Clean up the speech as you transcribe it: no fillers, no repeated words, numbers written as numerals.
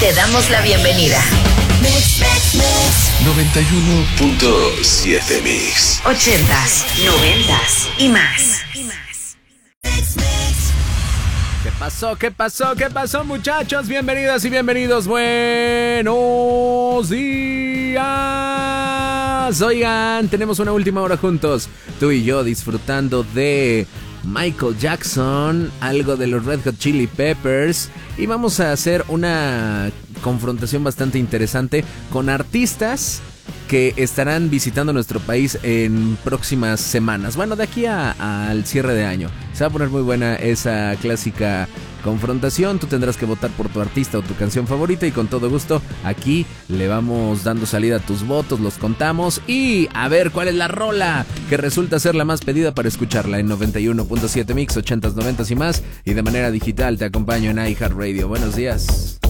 Te damos la bienvenida. 91.7 Mix. 80s, 90s y más. ¿Qué pasó, muchachos? Bienvenidas y bienvenidos. Buenos días. Oigan, tenemos una última hora juntos, tú y yo, disfrutando de Michael Jackson, algo de los Red Hot Chili Peppers, y vamos a hacer una confrontación bastante interesante con artistas que estarán visitando nuestro país en próximas semanas. Bueno, de aquí al cierre de año. Se va a poner muy buena esa clásica confrontación. Tú tendrás que votar por tu artista o tu canción favorita y con todo gusto aquí le vamos dando salida a tus votos, los contamos y a ver cuál es la rola que resulta ser la más pedida para escucharla en 91.7 Mix, 80s, 90s y más, y de manera digital te acompaño en iHeartRadio. Buenos días.